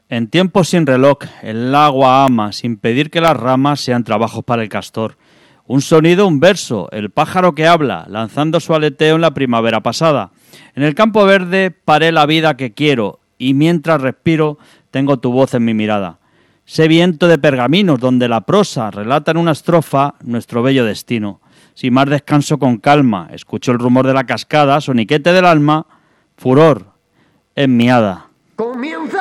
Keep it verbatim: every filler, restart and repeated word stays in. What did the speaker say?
En tiempos sin reloj, el agua ama, sin pedir que las ramas sean trabajos para el castor. Un sonido, un verso, el pájaro que habla, lanzando su aleteo en la primavera pasada. En el campo verde paré la vida que quiero, y mientras respiro, tengo tu voz en mi mirada. Sé viento de pergaminos, donde la prosa relata en una estrofa nuestro bello destino. Sin más descanso con calma, escucho el rumor de la cascada, soniquete del alma, furor en mi hada. Comienza